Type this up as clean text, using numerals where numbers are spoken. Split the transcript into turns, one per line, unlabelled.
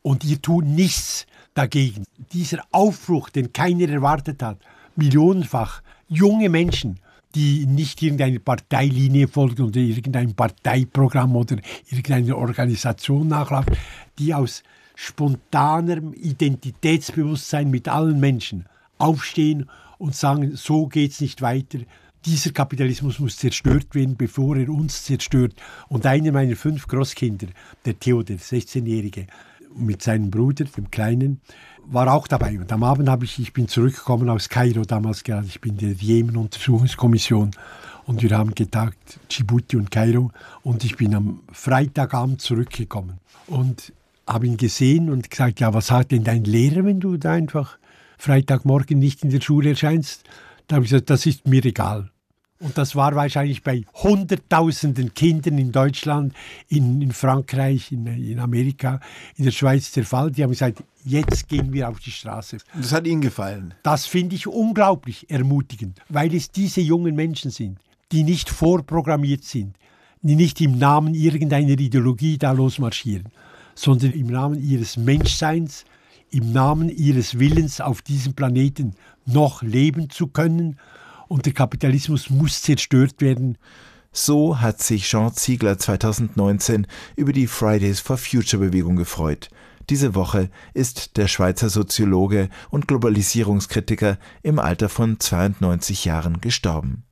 und ihr tut nichts dagegen. Dieser Aufbruch, den keiner erwartet hat, millionenfach, junge Menschen, die nicht irgendeiner Parteilinie folgen oder irgendeinem Parteiprogramm oder irgendeiner Organisation nachlaufen, die aus spontanem Identitätsbewusstsein mit allen Menschen aufstehen und sagen, so geht's nicht weiter. Dieser Kapitalismus muss zerstört werden, bevor er uns zerstört. Und einer meiner 5 Großkinder, der Theo, der 16-Jährige, mit seinem Bruder, dem Kleinen, war auch dabei. Und am Abend ich bin zurückgekommen aus Kairo damals gerade. Ich bin der Jemen-Untersuchungskommission und wir haben getagt, Djibouti und Kairo. Und ich bin am Freitagabend zurückgekommen und habe ihn gesehen und gesagt, ja, was hat denn dein Lehrer, wenn du da einfach Freitagmorgen nicht in der Schule erscheinst? Da habe ich gesagt, das ist mir egal. Und das war wahrscheinlich bei Hunderttausenden Kindern in Deutschland, in Frankreich, in Amerika, in der Schweiz der Fall. Die haben gesagt, jetzt gehen wir auf die Straße.
Das hat Ihnen gefallen?
Das finde ich unglaublich ermutigend, weil es diese jungen Menschen sind, die nicht vorprogrammiert sind, die nicht im Namen irgendeiner Ideologie da losmarschieren, sondern im Namen ihres Menschseins, im Namen ihres Willens auf diesem Planeten noch leben zu können. Und der Kapitalismus muss zerstört werden.
So hat sich Jean Ziegler 2019 über die Fridays for Future Bewegung gefreut. Diese Woche ist der Schweizer Soziologe und Globalisierungskritiker im Alter von 92 Jahren gestorben.